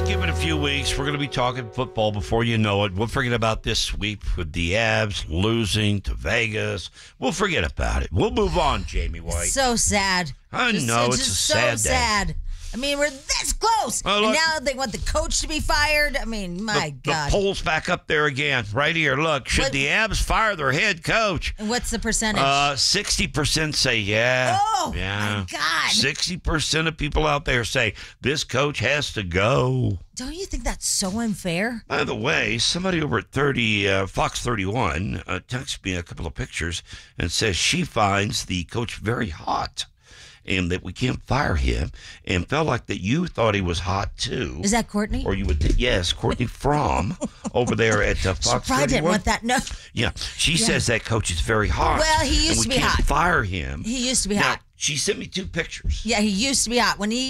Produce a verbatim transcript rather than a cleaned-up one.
give it a few weeks. We're going to be talking football before you know it. We'll forget about this sweep with the Avs losing to Vegas. We'll forget about it. We'll move on, Jamie White. So sad. I just, know, it's, it's just a sad so day. sad. I mean, we're this close. Oh, and look. now they want the coach to be fired. I mean, my the, God. The poll's back up there again, right here. Look, should What- the Avs fire their head coach? And what's the percentage? Uh, sixty percent say yeah. Oh, yeah. my God. sixty percent of people out there say this coach has to go. Don't you think that's so unfair? By the way, somebody over at thirty uh, Fox thirty-one uh, texted me a couple of pictures and says she finds the coach very hot and that we can't fire him, and felt like that you thought he was hot too. Is that Courtney? Or you would, th- yes, Courtney Fromm over there at uh, She Fox probably didn't thirty-one. want that. No. Yeah, she says that coach is very hot. Well, he used and to we be can't hot. fire him. He used to be Now, hot. she sent me two pictures. Yeah, he used to be hot. When he